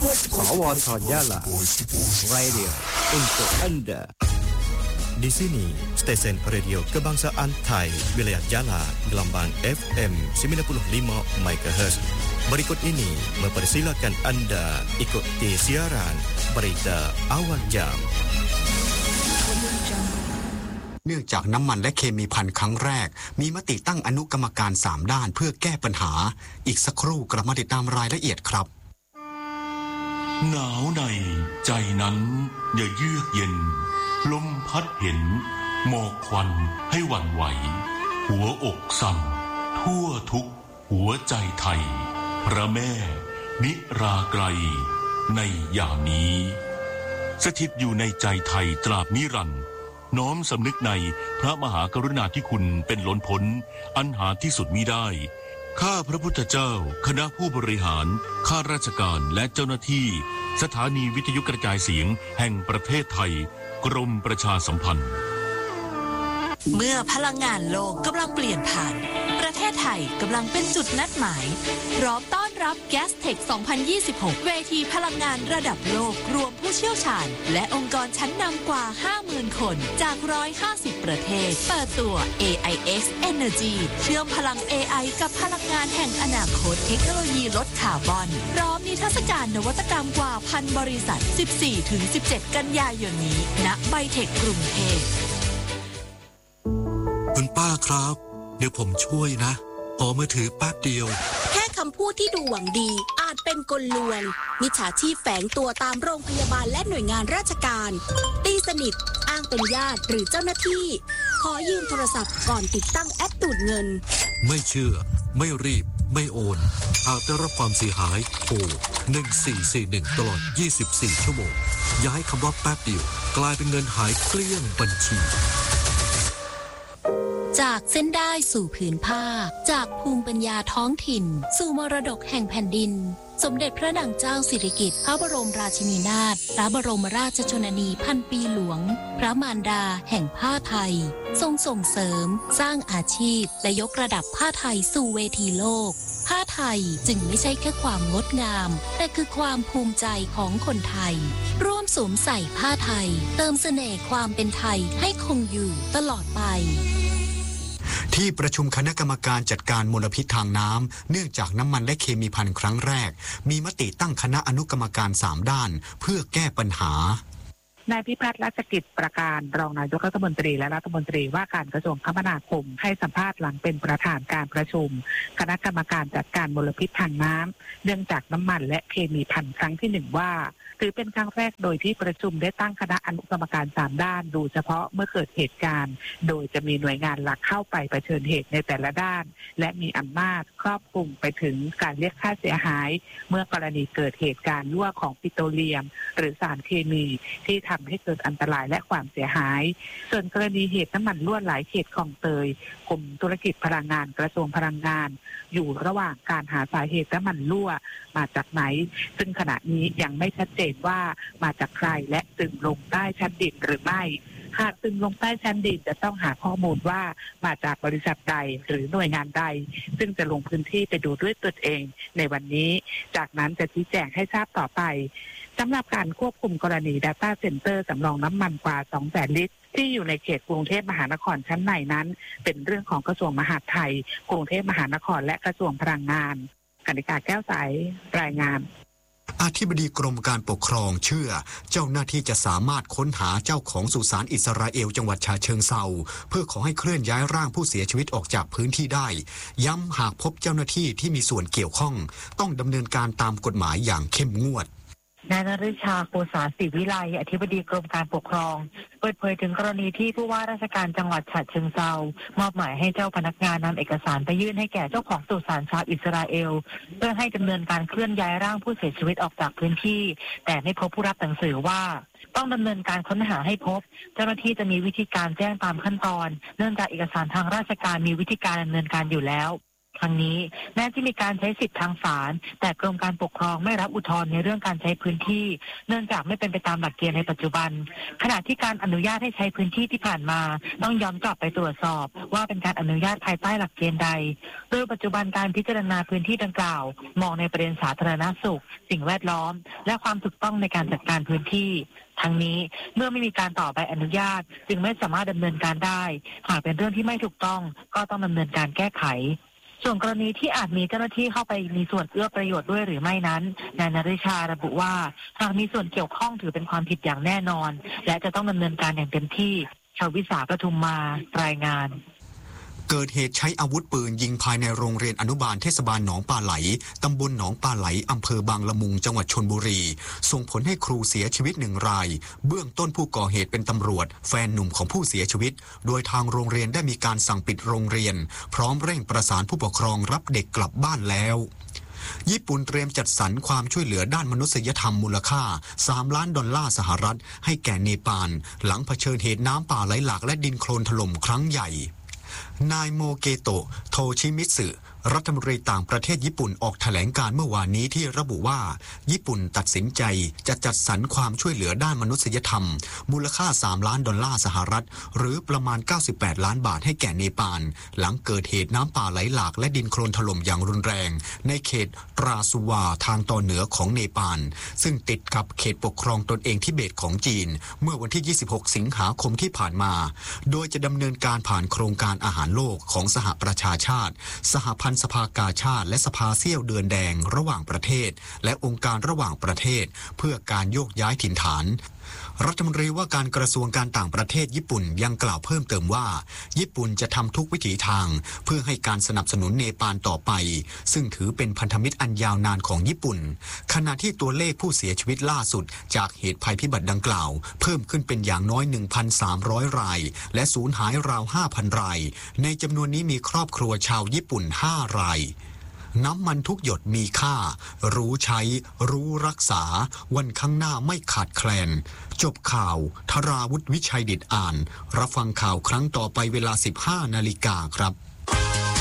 Sawat Jala Radio untuk Anda. Di sini, stesen radio kebangsaan Thai, wilayah Jala, gelombang FM 95 MHz. Berikut ini mempersilakan Anda ikuti siaran berita awal jam. เนื่องจากน้ำมันและเคมีภัณฑ์ครั้งแรกมีมติตั้งอนุกรรมการ3ด้านเพื่อแก้ปัญหาอีกสักครู่กลับมาติดตามรายละเอียดครับหนาวในใจนั้นอย่าเยือกเย็นลมพัดเห็นหมอกควันให้หวั่นไหวหัวอกสั่นทั่วทุกหัวใจไทยพระแม่นิราไกรในยามนี้สถิตอยู่ในใจไทยตราบนิรันดร์น้อมสำนึกในพระมหากรุณาธิคุณเป็นล้นพ้นอันหาที่สุดมิได้ข้าพระพุทธเจ้าคณะผู้บริหารข้าราชการและเจ้าหน้าที่สถานีวิทยุกระจายเสียงแห่งประเทศไทยกรมประชาสัมพันธ์เมื่อพลังงานโลกกำลังเปลี่ยนผ่านประเทศไทยกำลังเป็นจุดนัดหมายพร้อมต้อนรับ Gastech 2026 เวทีพลังงานระดับโลกรวมผู้เชี่ยวชาญและองค์กรชั้นนำกว่า 50,000 คนจาก150 ประเทศเปิดตัว AIX Energy เชื่อมพลัง AI กับพลังงานแห่งอนาคตเทคโนโลยีลดคาร์บอนพร้อมนิทรรศการนวัตกรรมกว่า 1,000 บริษัท 14-17 กันยายนนี้ณไบเทคกรุงเทพคุณป้าครับเดี๋ยวผมช่วยนะขอมือถือแป๊บเดียวแค่คำพูดที่ดูหวังดีอาจเป็นกลลวงมิจฉาชีพแฝงตัวตามโรงพยาบาลและหน่วยงานราชการตีสนิทอ้างเป็นญาติหรือเจ้าหน้าที่ขอยืมโทรศัพท์ก่อนติดตั้งแอปดูดเงินไม่เชื่อไม่รีบไม่โอนหากได้รับความเสียหายโทร1441ตลอด24ชั่วโมงอย่าให้คำว่าแป๊บเดียวกลายเป็นเงินหายเกลี้ยงบัญชีจากเส้นได้สู่ผืนผ้าจากภูมิปัญญาท้องถิ่นสู่มรดกแห่งแผ่นดินสมเด็จพระนางเจ้าสิริกิติ์พระบรมราชินีนาถพระบรมราชชนนีพันปีหลวงพระมารดาแห่งผ้าไทยทรงส่งเสริมสร้างอาชีพและยกระดับผ้าไทยสู่เวทีโลกผ้าไทยจึงไม่ใช่แค่ความงดงามแต่คือความภูมิใจของคนไทยร่วมสวมใส่ผ้าไทยเติมเสน่ห์ความเป็นไทยให้คงอยู่ตลอดไปที่ประชุมคณะกรรมการจัดการมลพิษทางน้ำเนื่องจากน้ำมันและเคมีภัณฑ์ครั้งแรกมีมติตั้งคณะอนุกรรมการ3ด้านเพื่อแก้ปัญหานายพิพัฒน์รัชกิจประการรองนายกรัฐมนตรีและรัฐมนตรีว่าการกระทรวงคมนาคมให้สัมภาษณ์หลังเป็นประธานการประชุมคณะกรรมการจัดการมลพิษทางน้ำเนื่องจากน้ำมันและเคมีภัณฑ์ครั้งที่1ว่าถือเป็นครั้งแรกโดยที่ประชุมได้ตั้งคณะอนุกรรมการ3ด้านดูเฉพาะเมื่อเกิดเหตุการณ์โดยจะมีหน่วยงานหลักเข้าไปเผชิญเหตุในแต่ละด้านและมีอำนาจครอบคลุมไปถึงการเรียกค่าเสียหายเมื่อกรณีเกิดเหตุการณ์รั่วของปิโตรเลียมหรือสารเคมีที่ทำให้เกิดอันตรายและความเสียหายส่วนกรณีเหตุน้ำมันรั่วไหลเขตคลองเตยกรมธุรกิจพลังงานกระทรวงพลังงานอยู่ระหว่างการหาสาเหตุน้ำมันรั่วมาจากไหนซึ่งขณะนี้ยังไม่ชัดเจนว่ามาจากใครและซึมลงใต้ชั้นดินหรือไม่หากซึมลงใต้ชั้นดินจะต้องหาข้อมูลว่ามาจากบริษัทใดหรือหน่วยงานใดซึ่งจะลงพื้นที่ไปดูด้วยตนเองในวันนี้จากนั้นจะชี้แจงให้ทราบต่อไปสำหรับการควบคุมกรณี Data Center สำรองน้ำมันกว่า 200,000 ลิตรที่อยู่ในเขตกรุงเทพมหานครชั้นในนั้นเป็นเรื่องของกระทรวงมหาดไทยกรุงเทพมหานครและกระทรวงพลังงานกนิกาแก้วใสรายงานอธิบดีกรมการปกครองเชื่อเจ้าหน้าที่จะสามารถค้นหาเจ้าของสุสานอิสราเอลจังหวัดฉะเชิงเทราเพื่อขอให้เคลื่อนย้ายร่างผู้เสียชีวิตออกจากพื้นที่ได้ย้ำหากพบเจ้าหน้าที่ที่มีส่วนเกี่ยวข้องต้องดำเนินการตามกฎหมายอย่างเข้มงวดนายนฤชาโกษาศิวิไลอธิบดีกรมการปกครองเปิดเผยถึงกรณีที่ผู้ว่าราชการจังหวัดฉะเชิงเทรามอบหมายให้เจ้าพนักงานนำเอกสารไปยื่นให้แก่เจ้าของสุสานชาวอิสราเอลเพื่อให้ดำเนินการเคลื่อนย้ายร่างผู้เสียชีวิตออกจากพื้นที่แต่ไม่พบผู้รับหนังสือว่าต้องดำเนินการค้นหาให้พบเจ้าหน้าที่จะมีวิธีการแจ้งตามขั้นตอนเนื่องจากเอกสารทางราชการมีวิธีการดำเนินการอยู่แล้วรั้งนี้แม้จะมีการใช้สิทธิทางศาลแต่กรมการปกครองไม่รับอุทธรณ์ในเรื่องการใช้พื้นที่เนื่องจากไม่เป็นไปตามหลักเกณฑ์ในปัจจุบันขณะที่การอนุญาตให้ใช้พื้นที่ที่ผ่านมาต้องย้อนกลับไปตรวจสอบว่าเป็นการอนุญาตภายใต้หลักเกณฑ์ใดโดยปัจจุบันการพิจารณาพื้นที่ดังกล่าวมองในประเด็นสาธารณสุขสิ่งแวดล้อมและความถูกต้องในการจัดการพื้นที่ทั้งนี้เมื่อไม่มีการต่อใบอนุญาตจึงไม่สามารถดำเนินการได้หากเป็นเรื่องที่ไม่ถูกต้องก็ต้องดำเนินการแก้ไขส่วนกรณีที่อาจมีเจ้าหน้าที่เข้าไปมีส่วนเอื้อประโยชน์ด้วยหรือไม่นั้นนายนฤชาระบุว่าหากมีส่วนเกี่ยวข้องถือเป็นความผิดอย่างแน่นอนและจะต้องดำเนินการอย่างเต็มที่ชวิสาปทุมมารายงานเกิดเหตุใช้อาวุธปืนยิงภายในโรงเรียนอนุบาลเทศบาลหนองปลาไหลตำบลหนองปลาไหลอำเภอบางละมุงจังหวัดชลบุรีส่งผลให้ครูเสียชีวิต1 รายเบื้องต้นผู้ก่อเหตุเป็นตำรวจแฟนหนุ่มของผู้เสียชีวิตโดยทางโรงเรียนได้มีการสั่งปิดโรงเรียนพร้อมเร่งประสานผู้ปกครองรับเด็กกลับบ้านแล้วญี่ปุ่นเตรียมจัดสรรความช่วยเหลือด้านมนุษยธรรมมูลค่า$3 ล้านสหรัฐให้แก่เนปาลหลังเผชิญเหตุน้ำป่าไหลหลากและดินโคลนถล่มครั้งใหญ่นายโมเกโตะโทชิมิสึรัฐมนตรีต่างประเทศญี่ปุ่นออกแถลงการเมื่อวานนี้ที่ระบุว่าญี่ปุ่นตัดสินใจจะจัดสรรความช่วยเหลือด้านมนุษยธรรมมูลค่า$3 ล้านสหรัฐหรือประมาณ98 ล้านบาทให้แก่เนปาลหลังเกิดเหตุน้ำป่าไหลหลากและดินโคลนถล่มอย่างรุนแรงในเขตปราสุวาทางตอนเหนือของเนปาลซึ่งติดกับเขตปกครองตนเองทิเบตของจีนเมื่อวันที่26 สิงหาคมที่ผ่านมาโดยจะดำเนินการผ่านโครงการอาหารโลกของสหประชาชาติสหพันธ์สภากาชาติและสภาเสี้ยวเดือนแดงระหว่างประเทศและองค์การระหว่างประเทศเพื่อการโยกย้ายถิ่นฐานรัฐมนตรีว่าการกระทรวงการต่างประเทศญี่ปุ่นยังกล่าวเพิ่มเติมว่าญี่ปุ่นจะทำทุกวิถีทางเพื่อให้การสนับสนุนเนปาลต่อไปซึ่งถือเป็นพันธมิตรอันยาวนานของญี่ปุ่นขณะที่ตัวเลขผู้เสียชีวิตล่าสุดจากเหตุภัยพิบัติดังกล่าวเพิ่มขึ้นเป็นอย่างน้อย 1,300 รายและสูญหายราว 5,000 รายในจำนวนนี้มีครอบครัวชาวญี่ปุ่น5 รายน้ำมันทุกหยดมีค่ารู้ใช้รู้รักษาวันข้างหน้าไม่ขาดแคลนจบข่าวธราวุฒิวิชัยดิษฐ์อ่านรับฟังข่าวครั้งต่อไปเวลา 15 นาฬิกาครับ